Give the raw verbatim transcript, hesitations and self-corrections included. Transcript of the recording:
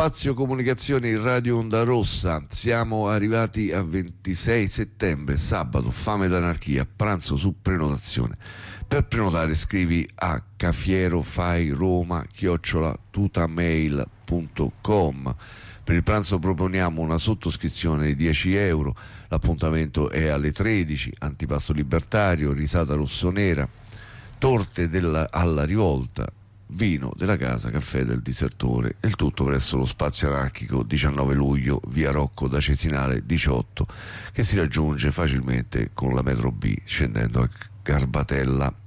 Spazio Comunicazioni Radio Onda Rossa, siamo arrivati a ventisei settembre, sabato, Fame d'Anarchia, pranzo su prenotazione. Per prenotare scrivi a cafierofai-roma chiocciola tutamail punto com. Per il pranzo proponiamo una sottoscrizione di dieci euro, l'appuntamento è alle tredici, antipasto libertario, risata rossonera, torte della, alla rivolta, vino della casa, caffè del disertore, il tutto presso lo Spazio Anarchico, diciannove luglio, via Rocco da Cesinale diciotto, che si raggiunge facilmente con la metro B scendendo a Garbatella.